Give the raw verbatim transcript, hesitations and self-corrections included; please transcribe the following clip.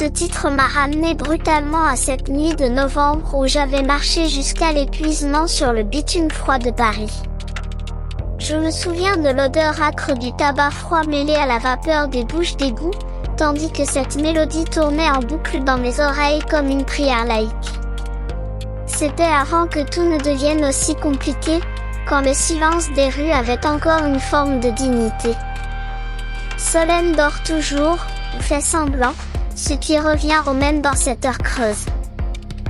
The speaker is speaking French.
Ce titre m'a ramené brutalement à cette nuit de novembre où j'avais marché jusqu'à l'épuisement sur le bitume froid de Paris. Je me souviens de l'odeur âcre du tabac froid mêlé à la vapeur des bouches d'égout, tandis que cette mélodie tournait en boucle dans mes oreilles comme une prière laïque. C'était avant que tout ne devienne aussi compliqué, quand le silence des rues avait encore une forme de dignité. Solène dort toujours, ou fait semblant, ce qui revient au même dans cette heure creuse.